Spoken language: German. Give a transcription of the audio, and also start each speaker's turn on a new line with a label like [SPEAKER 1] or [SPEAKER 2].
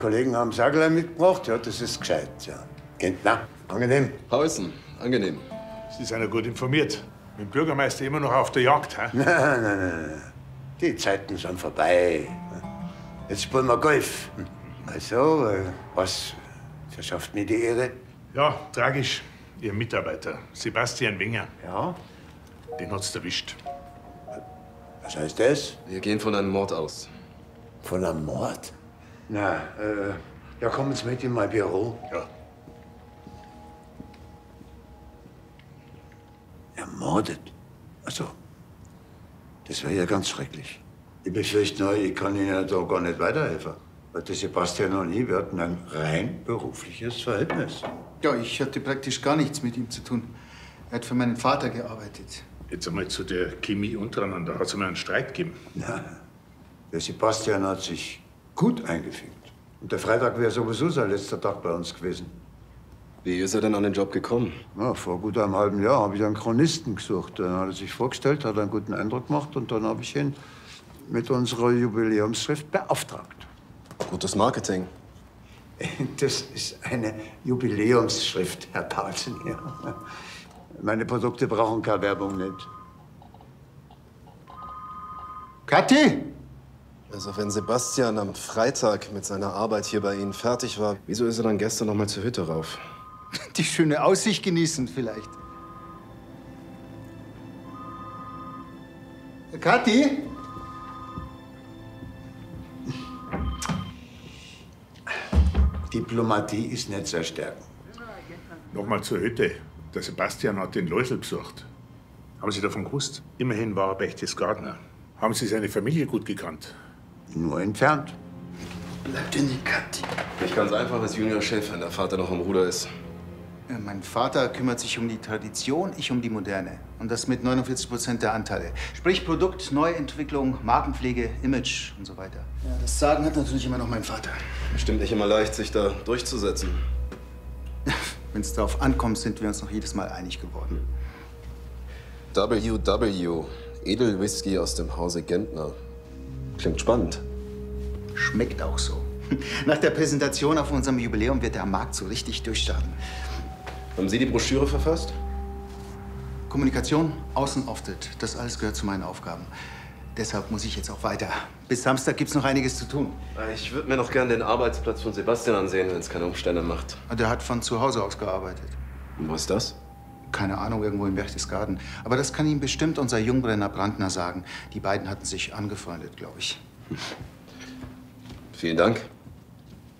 [SPEAKER 1] Kollegen haben Sagler mitgebracht, ja, das ist gescheit, ja. Na, angenehm.
[SPEAKER 2] Preußen, angenehm.
[SPEAKER 3] Sie sind ja gut informiert. Mit dem Bürgermeister immer noch auf der Jagd, hä?
[SPEAKER 1] Nein. Die Zeiten sind vorbei. Jetzt spielen wir Golf. Also, was verschafft mir die Ehre?
[SPEAKER 3] Ja, tragisch. Ihr Mitarbeiter, Sebastian Wenger.
[SPEAKER 1] Ja?
[SPEAKER 3] Den hat's erwischt.
[SPEAKER 1] Was heißt das?
[SPEAKER 2] Wir gehen von einem Mord aus.
[SPEAKER 1] Von einem Mord? Na, ja, kommen Sie mit in mein Büro.
[SPEAKER 3] Ja.
[SPEAKER 1] Ermordet? Also, das wäre ja ganz schrecklich. Ich befürchte nur, ich kann Ihnen da gar nicht weiterhelfen. Weil der Sebastian und ich, wir hatten ein rein berufliches Verhältnis.
[SPEAKER 4] Ja, ich hatte praktisch gar nichts mit ihm zu tun. Er hat für meinen Vater gearbeitet.
[SPEAKER 3] Jetzt einmal zu der Chemie untereinander. Hat es einmal einen Streit gegeben?
[SPEAKER 1] Na, der Sebastian hat sich gut eingefügt. Und der Freitag wäre sowieso sein letzter Tag bei uns gewesen.
[SPEAKER 2] Wie ist er denn an den Job gekommen?
[SPEAKER 1] Ja, vor gut einem halben Jahr habe ich einen Chronisten gesucht. Dann hat er sich vorgestellt, hat einen guten Eindruck gemacht und dann habe ich ihn mit unserer Jubiläumsschrift beauftragt.
[SPEAKER 2] Gutes Marketing.
[SPEAKER 1] Das ist eine Jubiläumsschrift, Herr Paulsen. Ja. Meine Produkte brauchen keine Werbung nicht. Kathi!
[SPEAKER 2] Also wenn Sebastian am Freitag mit seiner Arbeit hier bei Ihnen fertig war, wieso ist er dann gestern noch mal zur Hütte rauf?
[SPEAKER 4] Die schöne Aussicht genießen vielleicht. Kathi?
[SPEAKER 1] Diplomatie ist nicht sehr stark.
[SPEAKER 3] Nochmal zur Hütte. Der Sebastian hat den Läusel besucht. Haben Sie davon gewusst? Immerhin war er Berchtesgadener. Haben Sie seine Familie gut gekannt?
[SPEAKER 1] Nur entfernt.
[SPEAKER 4] Bleibt denn die Kathi?
[SPEAKER 2] Nicht ganz einfach als Juniorchef, wenn der Vater noch am Ruder ist.
[SPEAKER 4] Ja, mein Vater kümmert sich um die Tradition, ich um die Moderne. Und das mit 49% der Anteile. Sprich Produkt, Neuentwicklung, Markenpflege, Image und so weiter. Ja, das Sagen hat natürlich immer noch mein Vater.
[SPEAKER 2] Bestimmt nicht immer leicht, sich da durchzusetzen.
[SPEAKER 4] Wenn es darauf ankommt, sind wir uns noch jedes Mal einig geworden.
[SPEAKER 2] WW, Edelwhisky aus dem Hause Gentner. Klingt spannend.
[SPEAKER 4] Schmeckt auch so. Nach der Präsentation auf unserem Jubiläum wird der Markt so richtig durchstarten.
[SPEAKER 2] Haben Sie die Broschüre verfasst?
[SPEAKER 4] Kommunikation, Außenauftritt, das alles gehört zu meinen Aufgaben. Deshalb muss ich jetzt auch weiter. Bis Samstag gibt's noch einiges zu tun.
[SPEAKER 2] Ich würde mir noch gerne den Arbeitsplatz von Sebastian ansehen, wenn es keine Umstände macht.
[SPEAKER 4] Der hat von zu Hause aus gearbeitet.
[SPEAKER 2] Und wo ist das?
[SPEAKER 4] Keine Ahnung, irgendwo in Berchtesgaden. Aber das kann Ihnen bestimmt unser Jungbrenner Brandner sagen. Die beiden hatten sich angefreundet, glaube ich.
[SPEAKER 2] Vielen Dank.